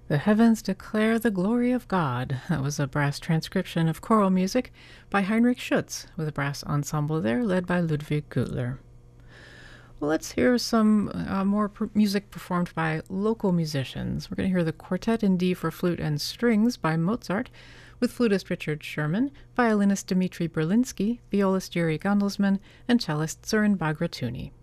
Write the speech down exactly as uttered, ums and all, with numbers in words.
The heavens declare the glory of God. That was a brass transcription of choral music by Heinrich Schütz, with a brass ensemble there led by Ludwig Gutler. Well, let's hear some uh, more pr- music performed by local musicians. We're going to hear the Quartet in D for Flute and Strings by Mozart, with flutist Richard Sherman, violinist Dmitri Berlinsky, violist Yuri Gondelsman, and cellist Søren Bagratuni.